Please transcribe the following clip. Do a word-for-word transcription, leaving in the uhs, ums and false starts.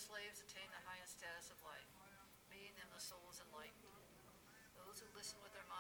slaves attain the highest status of life, making them the souls enlightened. Those who listen with their